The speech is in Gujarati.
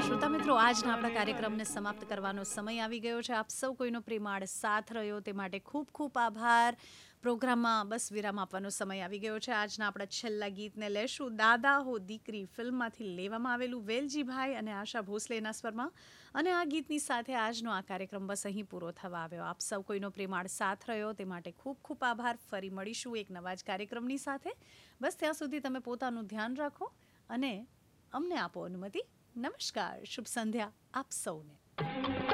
શ્રોતા મિત્રો, આજના આપણા કાર્યક્રમને સમાપ્ત કરવાનો સમય આવી ગયો છે. આપ સૌ કોઈનો પ્રેમાળ સાથ રહ્યો તે માટે ખૂબ ખૂબ આભાર. પ્રોગ્રામમાં બસ વિરામ આપવાનો સમય આવી ગયો છે. આજના આપણા છેલ્લા ગીતને લેશું. દાદા હો દીકરી ફિલ્મમાંથી લેવામાં આવેલું વેલજીભાઈ અને આશા ભોસલેના સ્વરમાં. અને આ ગીતની સાથે આજનો આ કાર્યક્રમ બસ અહીં પૂરો થવા આવ્યો. આપ સૌ કોઈનો પ્રેમાળ સાથ રહ્યો તે માટે ખૂબ ખૂબ આભાર. ફરી મળીશું એક નવા જ કાર્યક્રમની સાથે. બસ ત્યાં સુધી તમે પોતાનું ધ્યાન રાખો અને અમને આપો અનુમતિ. નમસ્કાર, શુભ સંધ્યા આપ સૌને.